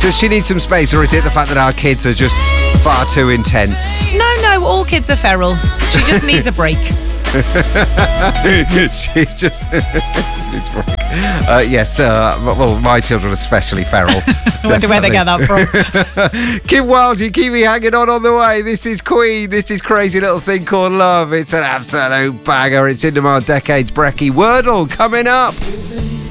Does she need some space, or is it the fact that our kids are just far too intense? No, all kids are feral. She just needs a break. She's just... yes, well, my children are especially feral. I wonder where they get that from. Kim Wilde, you keep me hanging on the way. This is Queen. This is Crazy Little Thing Called Love. It's an absolute banger. It's in demand decades. Brecky Wordle coming up.